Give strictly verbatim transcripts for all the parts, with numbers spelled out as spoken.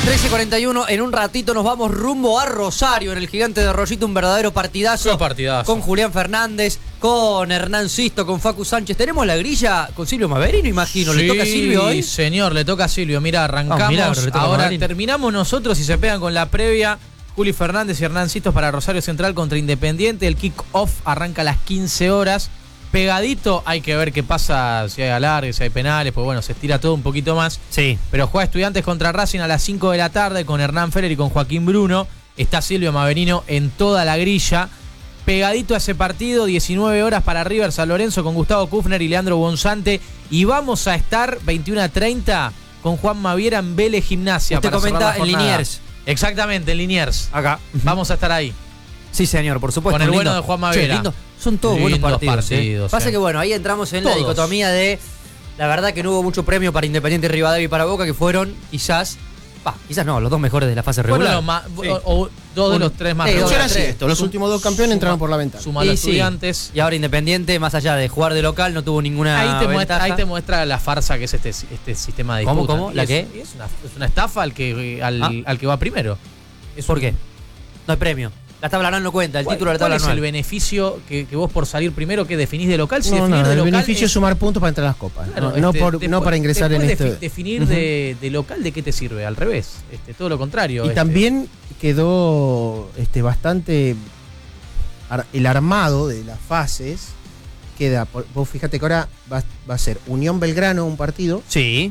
trece cuarenta y uno, en un ratito nos vamos rumbo a Rosario, en el Gigante de Rollito, un verdadero partidazo. Qué partidazo. Con Julián Fernández, con Hernán Sisto, con Facu Sánchez. Tenemos la grilla con Silvio Maverino, imagino. Sí, ¿Le toca a Silvio hoy? Señor, le toca a Silvio. Mira, arrancamos. Oh, milagro, le toca a ahora Maverino. terminamos nosotros y se pegan con la previa. Juli Fernández y Hernán Sisto para Rosario Central contra Independiente. El kick-off arranca a las quince horas. Pegadito, hay que ver qué pasa, si hay alargues, si hay penales, pues bueno, se estira todo un poquito más. Sí. Pero juega Estudiantes contra Racing a las cinco de la tarde con Hernán Feller y con Joaquín Bruno. Está Silvio Maverino en toda la grilla. Pegadito a ese partido, diecinueve horas para River San Lorenzo con Gustavo Kufner y Leandro Bonzante. Y vamos a estar veintiuno a treinta con Juan Maviera en Vélez Gimnasia. Usted para cerrar comenta la en jornada. Liniers. Exactamente, en Liniers. Acá. Vamos a estar ahí. Sí, señor, por supuesto. Con el lindo. bueno de Juan Maviera. Che, lindo. Son todos buenos Lindos partidos. partidos, ¿eh? Pasa sí. que bueno, ahí entramos en Todos. la dicotomía de. La verdad que no hubo mucho premio para Independiente Rivadavia y para Boca, que fueron quizás. Bah, quizás no, los dos mejores de la fase regular. Bueno, ma- Sí. o, o dos de Un- los tres más Sí, dos de regulares. los tres. Esto, los Sum- últimos dos campeones suma- entraron por la ventana. Sumando Y sí. Estudiantes. Y ahora Independiente, más allá de jugar de local, no tuvo ninguna Ahí te, muestra, ventaja. ahí te muestra la farsa que es este, este sistema de ¿Cómo, disputa. cómo? Y ¿La es, qué? y Es una, es una estafa al que, al, Ah. al que va primero. Es ¿Por un- qué? No hay premio. La tabla anual no cuenta, el ¿Cuál, título de la cuál tabla es anual. el beneficio que, que vos por salir primero que definís de local? Si No, definir no, de el local beneficio es es sumar puntos para entrar a las copas. Claro, no, no este, por, después- no para ingresar en después este. defi- Definir Ujú. de, de local, ¿de qué te sirve? Al revés. Este, todo lo contrario. Y este. también quedó este, bastante. ar- el armado de las fases queda. por- Vos fíjate que ahora va, va a ser Unión Belgrano un partido Sí.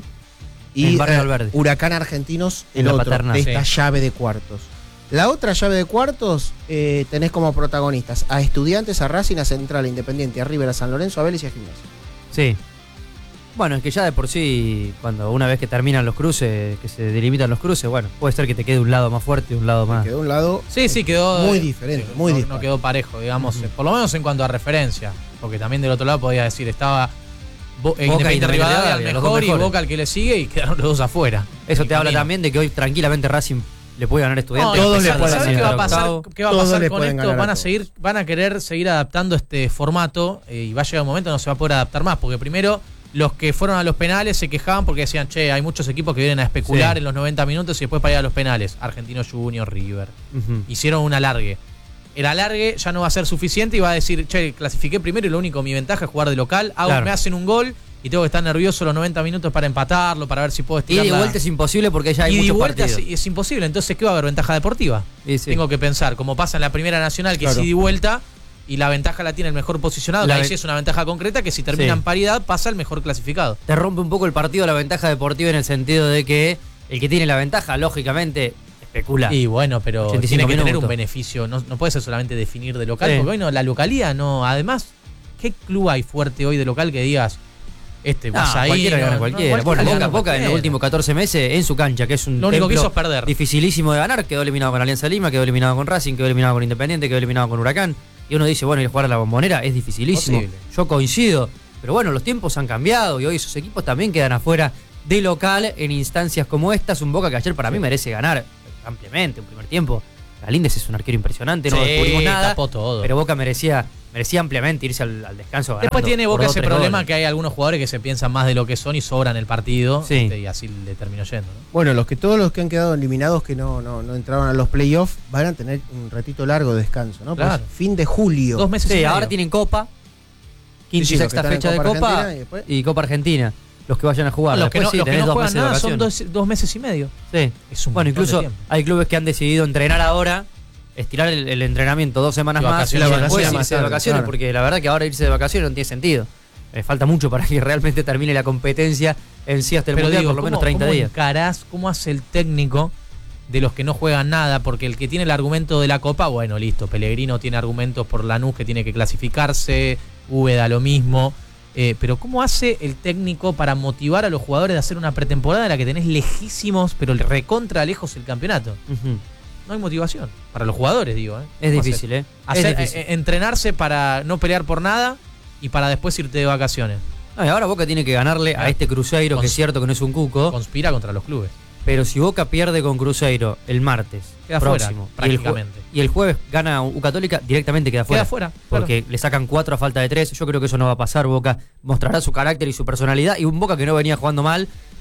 y En Barrio eh, Alberdi. Huracán Argentinos En el la otro Paternal. de esta Sí. llave de cuartos. La otra llave de cuartos eh, tenés como protagonistas a Estudiantes, a Racing, a Central, a Independiente, a River, a San Lorenzo, a Vélez y a Gimnasia. Sí. Bueno, es que ya de por sí, cuando una vez que terminan los cruces, que se delimitan los cruces, bueno, puede ser que te quede un lado más fuerte y un lado más. Quedó un lado Sí, sí, quedó. muy eh, diferente, sí, muy no, dispar. no quedó parejo, digamos. eh, Por lo menos en cuanto a referencia. Porque también del otro lado podía decir, estaba Bo- y Independiente Rivadavia al Rivadavia, los dos mejor y mejores. Boca al que le sigue y quedaron los dos afuera. Eso El te habla camino. también de que hoy tranquilamente Racing le puede ganar a Estudiantes. todos a pesar le de pueden ser ¿Sabes qué va a pasar, octavo. qué va a Todos pasar le con pueden esto? ganar a Van a todos. seguir, van a querer seguir adaptando este formato eh, y va a llegar un momento en que no se va a poder adaptar más, porque primero los que fueron a los penales se quejaban porque decían, che, hay muchos equipos que vienen a especular Sí. en los noventa minutos y después para ir a los penales. Argentino Junior, River. Ujú. Hicieron un alargue. El alargue ya no va a ser suficiente y va a decir, che, clasifiqué primero y lo único, mi ventaja es jugar de local. Hago, Claro. Me hacen un gol y tengo que estar nervioso los noventa minutos para empatarlo, para ver si puedo Y estirar de la- vuelta es imposible porque ya hay y de muchos vuelta partidos. es, es imposible. Entonces, ¿qué va a haber? ¿Ventaja deportiva? Y sí. Tengo que pensar, como pasa en la Primera Nacional, que Claro. es ida y vuelta, y la ventaja la tiene el mejor posicionado, La que ahí ve- sí es una ventaja concreta, que si termina Sí. en paridad, pasa el mejor clasificado. Te rompe un poco el partido la ventaja deportiva en el sentido de que el que tiene la ventaja, lógicamente, especula. Y bueno, pero ochenta y tiene cinco que tener minutos. un beneficio. No, no puede ser solamente definir de local, Sí. porque hoy no, la localía no. Además, ¿qué club hay fuerte hoy de local que digas, este, No, vas ahí? cualquiera no, gana no, cualquiera. no, Bueno, le Boca, gana Boca en cualquiera. los últimos catorce meses en su cancha, que es un Lo único que templo hizo es perder. dificilísimo de ganar, quedó eliminado con Alianza Lima, quedó eliminado con Racing, quedó eliminado con Independiente, quedó eliminado con Huracán. Y uno dice, bueno, ir a jugar a la Bombonera es dificilísimo. Posible. Yo coincido. Pero bueno, los tiempos han cambiado y hoy esos equipos también quedan afuera de local en instancias como estas. Un Boca que ayer para mí merece ganar ampliamente un primer tiempo. Galíndez es un arquero impresionante, no Sí, descubrimos nada. tapó todo. Pero Boca merecía, merecía ampliamente irse al, al descanso ganando. Después tiene por Boca dos, ese tres problema goles. que hay algunos jugadores que se piensan más de lo que son y sobran el partido. Sí. este, y así le terminó yendo. ¿no? Bueno, los que todos los que han quedado eliminados que no, no, no entraron a los playoffs van a tener un ratito largo de descanso, ¿no? Pues Claro. fin de julio. Dos meses y Sí, medio. ahora tienen Copa, quinta Sí, y sí, los que sexta están en fecha de Copa Copa Argentina y después- y Copa Argentina. Los que vayan a jugar. Los que Después no, sí, los que tenés no dos juegan meses de nada son vacaciones. dos, dos meses y medio. Sí. Es un Bueno, montón de incluso tiempo. hay clubes que han decidido entrenar ahora, estirar el, el entrenamiento dos semanas Y más y vacaciones después vacaciones irse más de tarde, vacaciones, claro. porque la verdad que ahora irse de vacaciones no tiene sentido. Eh, falta mucho para que realmente termine la competencia en sí hasta el Pero Mundial, digo, por lo menos ¿cómo- treinta cómo días. encarás, ¿cómo hace el técnico de los que no juegan nada? Porque el que tiene el argumento de la Copa, bueno, listo. Pellegrino tiene argumentos por Lanús que tiene que clasificarse, Úbeda lo mismo. Eh, pero ¿cómo hace el técnico para motivar a los jugadores de hacer una pretemporada en la que tenés lejísimos, pero recontra lejos el campeonato? Ujú. No hay motivación. Para los jugadores, digo. ¿eh? Es ¿Cómo difícil, ¿eh? hacer? es Hacer, difícil. eh, entrenarse para no pelear por nada y para después irte de vacaciones. No, y ahora Boca tiene que ganarle a Ah. este Cruzeiro, que Cons- es cierto que no es un cuco, Conspira contra los clubes. pero si Boca pierde con Cruzeiro el martes Queda fuera, próximo y el, jue- prácticamente. y el jueves gana U Católica, directamente queda fuera. Queda fuera. Porque le sacan cuatro a falta de tres. Yo creo que eso no va a pasar. Boca mostrará su carácter y su personalidad. Y un Boca que no venía jugando mal,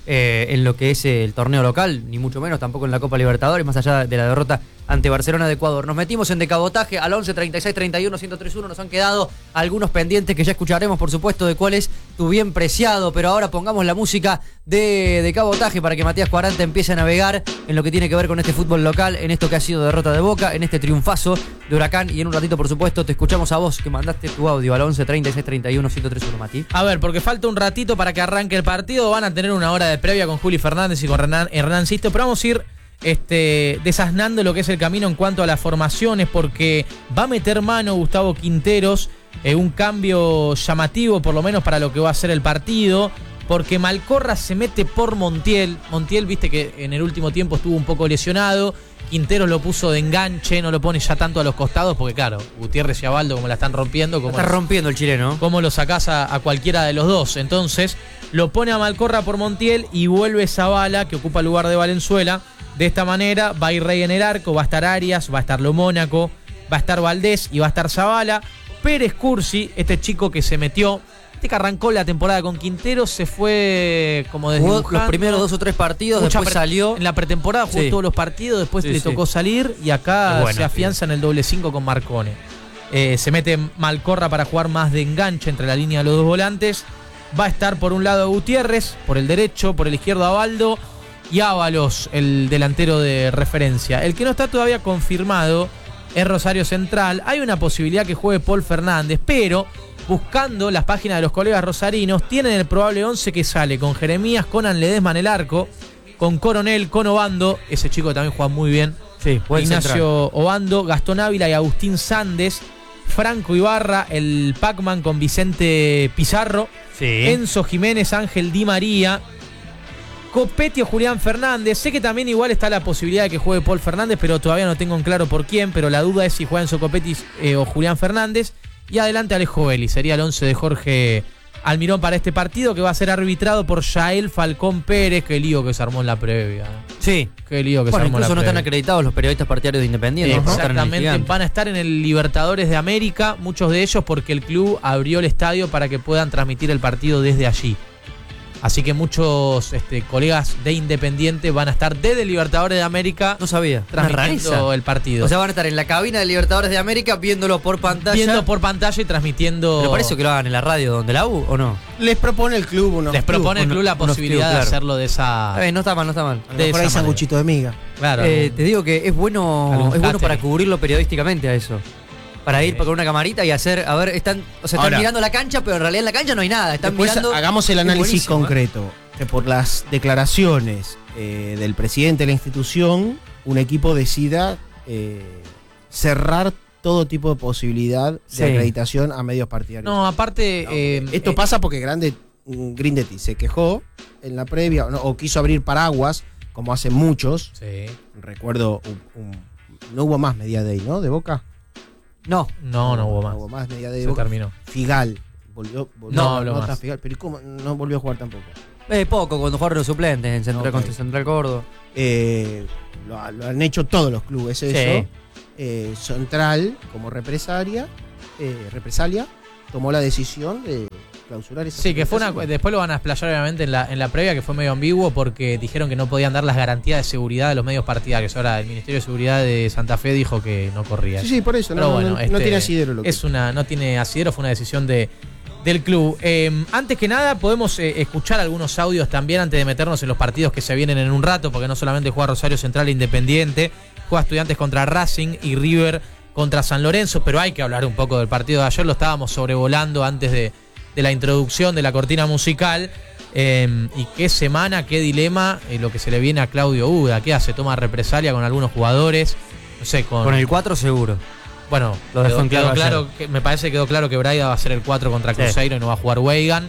eh, en lo que es eh, el torneo local, ni mucho menos, tampoco en la Copa Libertadores, más allá de la derrota ante Barcelona de Ecuador. Nos metimos en decabotaje al once, treinta y seis, treinta y uno, ciento tres uno. Nos han quedado algunos pendientes que ya escucharemos, por supuesto, de cuál es tu bien preciado. Pero ahora pongamos la música de decabotaje para que Matías Cuaranta empiece a navegar en lo que tiene que ver con este fútbol local, en esto que ha sido derrota de Boca, en este triunfazo de Huracán. Y en un ratito, por supuesto, te escuchamos a vos, que mandaste tu audio al once, treinta y seis, treinta y uno, ciento tres uno, Mati. A ver, porque falta un ratito para que arranque el partido. Van a tener una hora de previa con Juli Fernández y con Hernán, Hernán Sisto, pero vamos a ir Este, desasnando lo que es el camino en cuanto a las formaciones, porque va a meter mano Gustavo Quinteros, eh, un cambio llamativo por lo menos para lo que va a ser el partido, porque Malcorra se mete por Montiel. Montiel, viste que en el último tiempo estuvo un poco lesionado, Quinteros lo puso de enganche, no lo pone ya tanto a los costados, porque claro, Gutiérrez y Abaldo como la están rompiendo, como está rompiendo el chileno, cómo lo sacás a, a cualquiera de los dos. Entonces lo pone a Malcorra por Montiel y vuelve Zavala, que ocupa el lugar de Valenzuela. De esta manera va a ir Rey en el arco, va a estar Arias, va a estar Lo Mónaco, va a estar Valdés y va a estar Zavala. Pérez Cursi, este chico que se metió, este que arrancó la temporada con Quintero, se fue como desdibujando. Jugó los primeros dos o tres partidos, Mucha después pre- salió. En la pretemporada jugó Sí. todos los partidos, después Sí, le sí. tocó salir y acá Bueno, se afianza sí. en el doble cinco con Marcone. Eh, se mete Malcorra para jugar más de enganche entre la línea de los dos volantes. Va a estar por un lado Gutiérrez, por el derecho, por el izquierdo Abaldo. Y Ábalos, el delantero de referencia. El que no está todavía confirmado es Rosario Central. Hay una posibilidad que juegue Paul Fernández, pero buscando las páginas de los colegas rosarinos, tienen el probable once que sale con Jeremías, con Ledesma en el arco, con Coronel, con Obando, ese chico también juega muy bien, Sí, buen Ignacio central. Obando, Gastón Ávila y Agustín Sandes, Franco Ibarra, el Pac-Man con Vicente Pizarro, Sí. Enzo Jiménez, Ángel Di María, Copetti o Julián Fernández. Sé que también igual está la posibilidad de que juegue Paul Fernández, pero todavía no tengo en claro por quién, pero la duda es si juega Enzo Copetti eh, o Julián Fernández. Y adelante Alejo Vélez, sería el once de Jorge Almirón para este partido, que va a ser arbitrado por Yael Falcón Pérez. Qué lío que se armó en la previa. Sí. Qué lío que Bueno, se armó en la incluso no están previa. acreditados los periodistas partidarios de Independiente. ¿no? Están en el Exactamente, Gigante. van a estar en el Libertadores de América, muchos de ellos porque el club abrió el estadio para que puedan transmitir el partido desde allí. Así que muchos este, colegas de Independiente van a estar desde el Libertadores de América No sabía. transmitiendo Rareza. el partido. O sea, van a estar en la cabina de Libertadores de América viéndolo por pantalla. viendo por pantalla y transmitiendo. ¿Pero parece que lo hagan en la radio donde la U o no? Les propone el club unos Les propone el unos- club la unos posibilidad clubs, de claro. hacerlo de esa. Eh, no está mal, no está mal. clubes. de Por esa ahí sanguchito de miga. Claro. Eh, te digo que es bueno, Algún es bueno catering. para cubrirlo periodísticamente a eso. Para ir con una camarita y hacer, a ver, están, o sea, están Ahora. mirando la cancha, pero en realidad en la cancha no hay nada. Están Después mirando. hagamos el Es análisis buenísimo, ¿eh? concreto. Que por las declaraciones eh, del presidente de la institución, un equipo decida eh, cerrar todo tipo de posibilidad de Sí. acreditación a medios partidarios. No, aparte. No, eh, Esto eh, pasa porque Grande, mm, Grindetti se quejó en la previa, o, no, o quiso abrir paraguas, como hacen muchos. Sí. Recuerdo, un- un- no hubo más Media Day, ¿no? ¿De Boca? No, No, no hubo más. No hubo más Media Day de Se Boca. terminó. Figal. Volvió, volvió No a habló nota más. Figal, pero ¿y cómo? No volvió a jugar tampoco. eh, poco cuando jugaron los suplentes en Central Ok. contra Central Córdoba. Eh, lo, lo han hecho todos los clubes eso. Sí. Eh, Central, como represalia, eh, represalia, tomó la decisión de clausurar esa Sí, que fue una. acreditación. Después lo van a explayar obviamente en la, en la previa, que fue medio ambiguo porque dijeron que no podían dar las garantías de seguridad de los medios partidarios. Ahora el Ministerio de Seguridad de Santa Fe dijo que no corría. Sí, sí, por eso. Pero No, bueno, no, no este, tiene asidero lo que es una, no tiene asidero, fue una decisión de, del club. Eh, antes que nada, podemos eh, escuchar algunos audios también antes de meternos en los partidos que se vienen en un rato, porque no solamente juega Rosario Central e Independiente, juega Estudiantes contra Racing y River contra San Lorenzo, pero hay que hablar un poco del partido de ayer, lo estábamos sobrevolando antes de, de la introducción de la cortina musical. Eh, y qué semana, qué dilema eh, lo que se le viene a Claudio Uda. ¿Qué hace? Toma represalia con algunos jugadores, no sé, con... Con el cuatro seguro. Bueno, Lo dejó quedó, en claro quedó claro ayer. que, me parece que quedó claro que Braida va a ser el cuatro contra Sí. Cruzeiro y no va a jugar Weigan.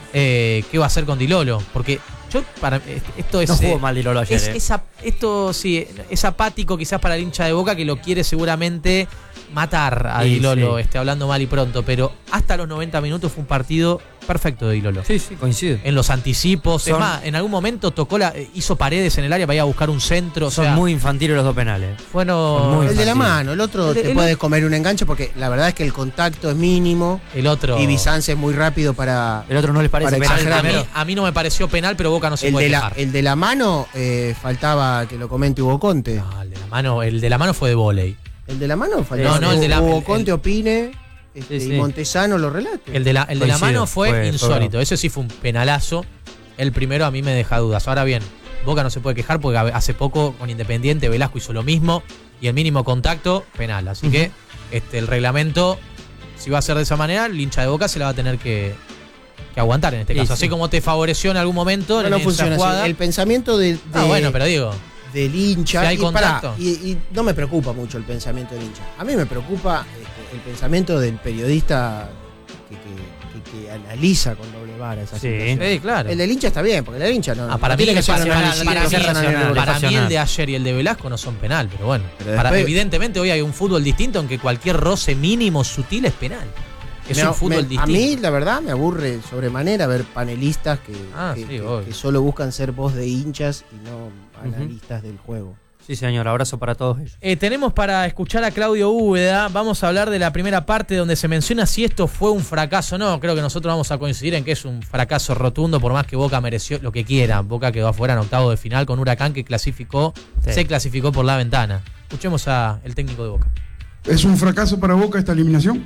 Eh, ¿Qué va a hacer con Di Lolo? Porque yo para esto es No jugó eh, mal Di Lolo ayer. es, eh. es ap- esto sí es apático quizás para el hincha de Boca que lo quiere seguramente matar a Y Di Lolo, sí. este, hablando mal y pronto, pero hasta los noventa minutos fue un partido perfecto de Di Lolo. Sí, sí, coincide. En los anticipos, Son- es más, en algún momento tocó la, hizo paredes en el área para ir a buscar un centro. O Son sea, muy infantiles los dos penales. fueron son muy El de la infantil. mano, el otro El de- te el puedes otro- comer un enganche porque la verdad es que el contacto es mínimo el otro. y Bizancio es muy rápido para. El otro no les parece Para penal exagerar, a, mí, primero. a mí no me pareció penal, pero Boca no se El puede de, la, quejar. el de la mano eh, faltaba que lo comente Hugo Conte. No, el de la mano, el de la mano fue de vóley. El de la mano faltaba No, no, que el de la- Hugo el- Conte el- opine este, Sí, sí. y Montesano lo relate. El de la, el de la Coincido, mano fue, fue- fue insólito. bravo. Ese sí fue un penalazo. El primero a mí me deja dudas. Ahora bien, Boca no se puede quejar porque hace poco con Independiente Velasco hizo lo mismo y el mínimo contacto, penal. Así Ujú. que este, el reglamento, si va a ser de esa manera, el hincha de Boca se la va a tener que, que aguantar en este Sí, caso. sí. Así como te favoreció en algún momento no, en no esa funciona jugada. así. El pensamiento de, de- Ah, bueno, pero digo, del hincha. Si hay y, pará, contacto. y, y no me preocupa mucho el pensamiento del hincha. A mí me preocupa este, el pensamiento del periodista que, que- que- que analiza con doble vara esa Sí. situación. sí, claro. El del hincha está bien, porque el del hincha no, Ah, para no mí, tiene que ser para, un para- análisis, para tiene que mí- ser un análisis racional. para mí racional. el de ayer y el de Velasco no son penal, pero bueno. Pero Para- después- evidentemente hoy hay un fútbol distinto en que cualquier roce mínimo sutil es penal. Es Me- un fútbol me- distinto. A mí, la verdad, me aburre sobremanera ver panelistas que, Ah, que, sí, que- obvio. que solo buscan ser voz de hinchas y no analistas del juego. Sí, señor, abrazo para todos ellos. Eh, tenemos para escuchar a Claudio Úbeda, vamos a hablar de la primera parte donde se menciona si esto fue un fracaso o no. Creo que nosotros vamos a coincidir en que es un fracaso rotundo, por más que Boca mereció lo que quiera. Boca quedó afuera en octavo de final con Huracán que clasificó, Sí. se clasificó por la ventana. Escuchemos a el técnico de Boca. ¿Es un fracaso para Boca esta eliminación?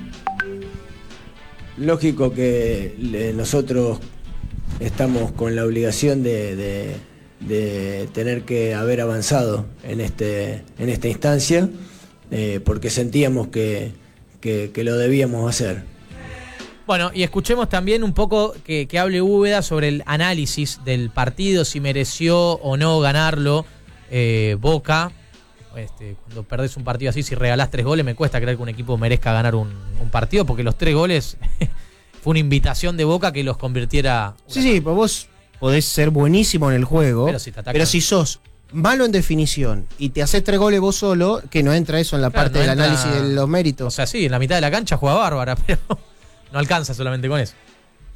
Lógico que le- nosotros estamos con la obligación de, de- de tener que haber avanzado en, este, en esta instancia, eh, porque sentíamos que, que- que lo debíamos hacer. Bueno, y escuchemos también un poco que, que hable Úbeda sobre el análisis del partido, si mereció o no ganarlo eh, Boca. Este, cuando perdés un partido así, si regalás tres goles, me cuesta creer que un equipo merezca ganar un, un partido, porque los tres goles fue una invitación de Boca que los convirtiera. Sí, sí, pues vos podés ser buenísimo en el juego, Pero si te atacan- pero si sos malo en definición y te haces tres goles vos solo, que no entra eso en la Claro, parte no del entra- análisis de los O méritos. sea, sí, en la mitad de la cancha juega bárbara, pero no alcanza solamente con eso.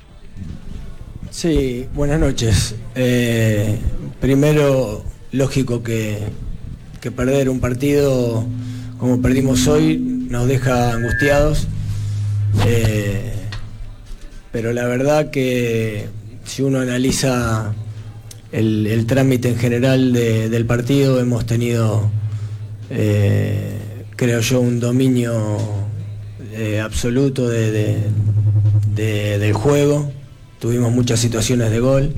Sí, buenas noches. Eh, primero, lógico que, que perder un partido como perdimos hoy nos deja angustiados. Eh, pero la verdad que si uno analiza el, el trámite en general de- del partido, hemos tenido, eh, creo yo, un dominio eh, absoluto de- de- de- del juego. Tuvimos muchas situaciones de gol.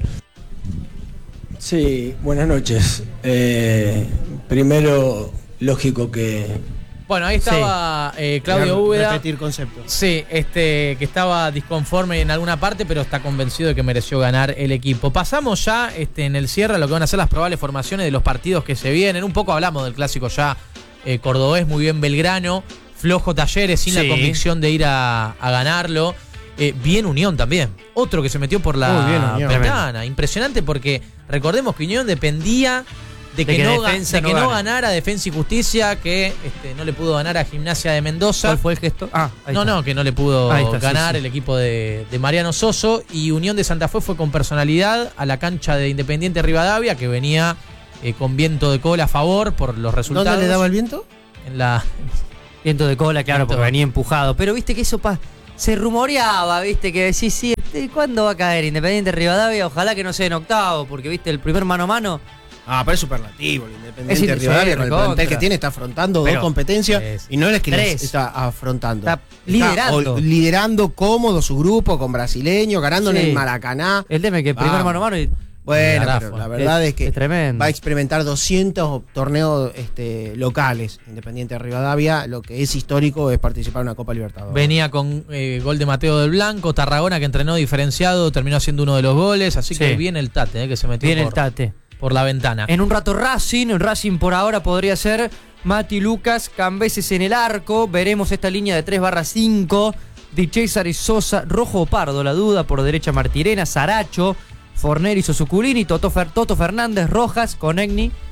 Sí, buenas noches. Eh, primero, lógico que Bueno, ahí estaba eh, Claudio Re- Úbeda. Repetir conceptos. Sí, este, que estaba disconforme en alguna parte, pero está convencido de que mereció ganar el equipo. Pasamos ya este, en el cierre a lo que van a ser las probables formaciones de los partidos que se vienen. Un poco hablamos del clásico ya eh, cordobés, muy bien Belgrano, flojo Talleres, sin Sí. la convicción de ir a, a ganarlo. Eh, bien Unión también, otro que se metió por la Muy bien, Unión. ventana. Impresionante porque recordemos que Unión dependía de que, De que no, ga- Defensa de que no no gane. ganara Defensa y Justicia, que este, no le pudo ganar a Gimnasia de Mendoza. ¿Cuál fue el gesto? Ah, ahí No, está. no, que no le pudo Ahí está, sí, ganar sí. el equipo de, de Mariano Soso. Y Unión de Santa Fe fue con personalidad a la cancha de Independiente Rivadavia, que venía eh, con viento de cola a favor por los resultados. ¿Dónde le daba el viento? En la, Viento de cola, claro, Viento. porque venía empujado. Pero viste que eso pa- se rumoreaba, viste, que decís, sí, este, ¿cuándo va a caer Independiente Rivadavia? Ojalá que no sea en octavo, porque viste, el primer mano a mano. Ah, pero es superlativo. El Independiente Es de Rivadavia, sí, con el recontra. plantel que tiene, está afrontando Pero dos competencias es- y no es que las tres. está afrontando. Está liderando. o- liderando cómodo su grupo con brasileños, ganando en Sí. el Maracaná. El tema es que el primer Vamos. mano a mano. y- Bueno, Garafo. pero la verdad es, Es- que es tremendo. va a experimentar doscientos torneos este, locales. Independiente de Rivadavia, lo que es histórico es participar en una Copa Libertadores. venía con eh, gol de Mateo del Blanco. Tarragona, que entrenó diferenciado, terminó haciendo uno de los goles. Así Sí. que viene el Tate, eh, que se metió Viene el por, Tate. por la ventana. En un rato Racing, el Racing por ahora podría ser Mati Lucas, Cambeses en el arco. Veremos esta línea de tres barra cinco. Di César y Sosa, Rojo o Pardo, la duda. Por derecha Martirena, Saracho, Forneri, Sosuculini, Toto, Fer- Toto Fernández, Rojas, Conegni,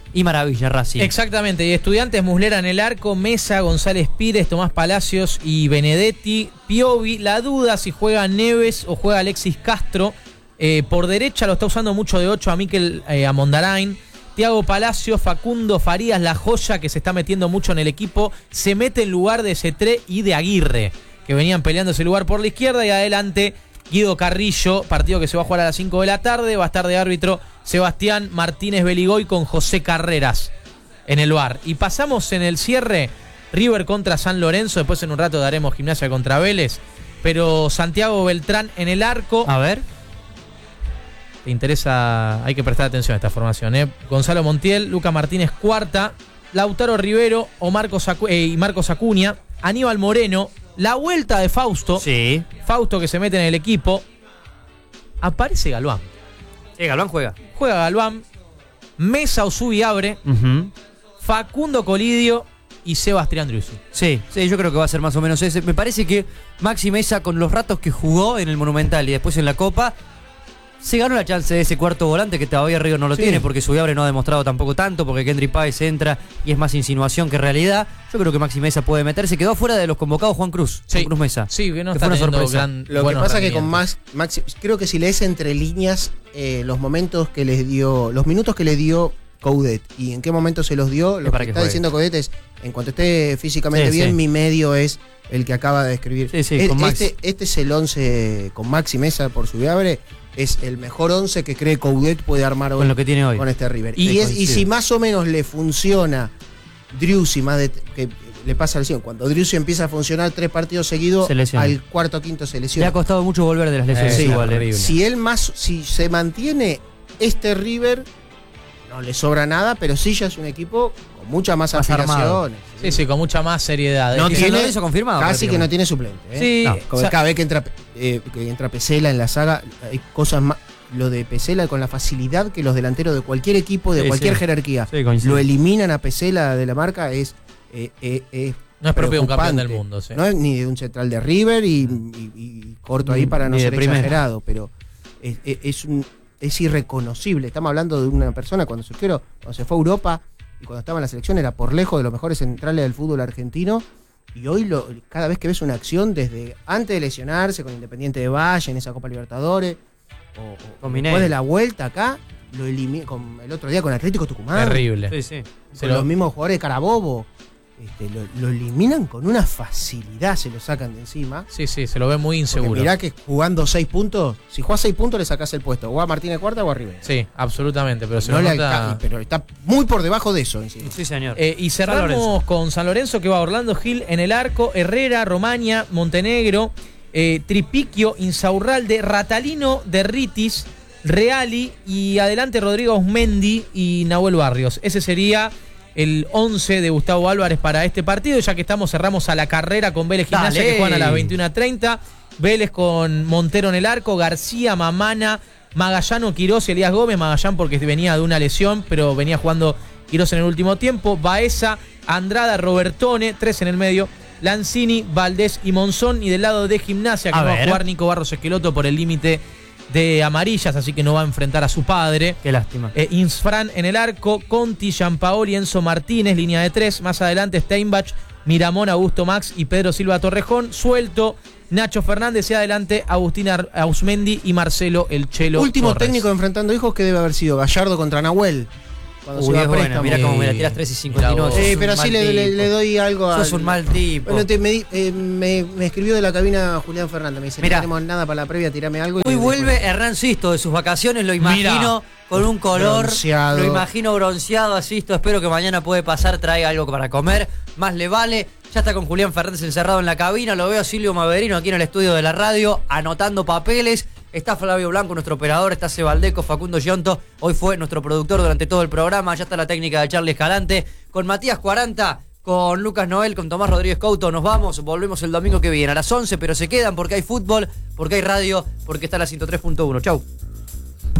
y maravilla Racing. Exactamente, y Estudiantes, Muslera en el arco, Mesa, González Pires, Tomás Palacios y Benedetti, Piovi. La duda si juega Neves o juega Alexis Castro. Eh, por derecha lo está usando mucho de ocho a Mikel eh, Amondarain. Thiago Palacio, Facundo Farías, la joya que se está metiendo mucho en el equipo, se mete en lugar de Cetré y de Aguirre, que venían peleando ese lugar por la izquierda, y adelante Guido Carrillo, partido que se va a jugar a las cinco de la tarde, va a estar de árbitro Sebastián Martínez Beligoy con José Carreras en el V A R. Y pasamos en el cierre, River contra San Lorenzo, después en un rato daremos Gimnasia contra Vélez, pero Santiago Beltrán en el arco. A ver. Te interesa, hay que prestar atención a esta formación, ¿eh? Gonzalo Montiel, Luca Martínez cuarta, Lautaro Rivero o Marcos Acu- eh, y Marcos Acuña, Aníbal Moreno, la vuelta de Fausto. Sí. Fausto que se mete en el equipo. Aparece Galván. Sí, Galván juega. Juega Galván. Mesa Osubi abre. Uh-huh. Facundo Colidio y Sebastián Driussi. Sí, sí, yo creo que va a ser más o menos ese. Me parece que Maxi Mesa, con los ratos que jugó en el Monumental y después en la Copa, se ganó la chance de ese cuarto volante que todavía River no lo Sí. tiene, porque Subiabre no ha demostrado tampoco tanto, porque Kendry Páez entra y es más insinuación que realidad. Yo creo que Maxi Mesa puede meterse. Quedó fuera de los convocados Juan Cruz, Sí. Juan Cruz Mesa. Sí, que no Que está fue una teniendo sorpresa. gran, Lo que buenos pasa que con rendimientos. Max, Maxi, creo que si lees entre líneas eh, los momentos que les dio, los minutos que le dio Coudet y en qué momento se los dio, lo para que que está juegue. diciendo Coudet es, en cuanto esté físicamente Sí, bien, sí. mi medio es el que acaba de escribir. Sí, sí, Es- con Max. este, este es el once con Maxi Mesa por Subiabre, es el mejor once que cree Coudet puede armar hoy Con lo que tiene hoy. con este River. Sí, Y, es, y coincido. si más o menos le funciona Driussi, más de, que le pasa lesión, cuando Driussi empieza a funcionar tres partidos seguidos, Se lesiona. al cuarto o quinto se Le lesiona. ha costado mucho volver de las lesiones Eh, sí, igual. eh. horrible. Si él más, si se mantiene este River, no le sobra nada, pero sí ya es un equipo con muchas más, Más aspiraciones. Sí, sí, con mucha más seriedad. No ¿Y Es- San tiene- Lorenzo confirmado? Casi que no prácticamente? tiene suplente. ¿eh? Sí, No, Como o sea, cada vez que entra, eh, que entra Pesela en la saga, hay cosas más. Lo de Pesela con la facilidad que los delanteros de cualquier equipo, de Sí, cualquier sí. jerarquía, Sí, coincido. lo eliminan a Pesela de la marca, es. eh, eh, eh, no es propio de un campeón preocupante. del mundo. Sí. No es ni de un central de River y, y- y corto ahí Ni- para no ni de ser primera. exagerado, pero es, es- es un- es irreconocible. Estamos hablando de una persona cuando se, quiero, cuando se fue a Europa y cuando estaba en la selección era por lejos de los mejores centrales del fútbol argentino, y hoy lo, cada vez que ves una acción, desde antes de lesionarse con Independiente de Valle en esa Copa Libertadores, o, o Con después Minelli. de la vuelta acá, lo elimi- con el otro día con Atlético Tucumán, Terrible. Sí, sí. Se con lo- los mismos jugadores de Carabobo. Este, lo, lo eliminan con una facilidad, se lo sacan de encima. Sí, sí, se lo ve muy Porque inseguro. mirá que jugando seis puntos, si jugás seis puntos le sacás el puesto, o a Martínez Cuarta o a Rivera. Sí, absolutamente, pero se No lo le nota- alca- pero está muy por debajo de eso encima. Sí, señor. Eh, y San cerramos Lorenzo. con San Lorenzo, que va Orlando Gil en el arco, Herrera, Romaña, Montenegro, eh, Tripiquio, Insaurralde, Ratalino, Derritis, Reali y adelante Rodrigo Ausmendi y Nahuel Barrios. Ese sería el once de Gustavo Álvarez para este partido. Ya que estamos, cerramos a la carrera con Vélez Gimnasia, Dale. que juegan a las veintiuna treinta. Vélez con Montero en el arco, García, Mamana, Magallano, Quirós y Elías Gómez. Magallán porque venía de una lesión, pero venía jugando Quirós en el último tiempo. Baeza, Andrada, Robertone, tres en el medio. Lanzini, Valdés y Monzón. Y del lado de Gimnasia, que A no va a ver. jugar Nico Barros Esqueloto por el límite de amarillas, así que no va a enfrentar a su padre. Qué lástima. Eh, Insfran en el arco, Conti, Gianpaoli, Enzo Martínez, línea de tres. Más adelante Steinbach, Miramón, Augusto Max y Pedro Silva Torrejón. Suelto, Nacho Fernández y adelante Agustín Ar- Ausmendi y Marcelo El Chelo Último Torres. técnico enfrentando hijos que debe haber sido Gallardo contra Nahuel. Cuando Uy, se va es a buena, préstamo. mirá cómo me la Eh, tiras tres y mirá cincuenta y nueve. vos. Eh, Sos un pero así mal le, le- tipo. le doy algo a. Sos un mal tipo. Bueno, te- me, di- eh, me- me escribió de la cabina Julián Fernández. Me dice: Mirá. no tenemos nada para la previa, tirame algo. y Hoy le- vuelve Hernán Sisto de sus vacaciones, lo imagino Mirá. con un color, Bronceado. lo imagino bronceado a Sisto, espero que mañana puede pasar, traiga algo para comer, más le vale. Ya está con Julián Fernández encerrado en la cabina, lo veo a Silvio Maverino aquí en el estudio de la radio, anotando papeles. Está Flavio Blanco, nuestro operador, está Cebaldeco, Facundo Giunto, hoy fue nuestro productor durante todo el programa, ya está la técnica de Charlie Escalante, con Matías cuarenta, con Lucas Noel, con Tomás Rodríguez Couto, nos vamos, volvemos el domingo que viene a las once, pero se quedan porque hay fútbol, porque hay radio, porque está la ciento tres punto uno. Chau.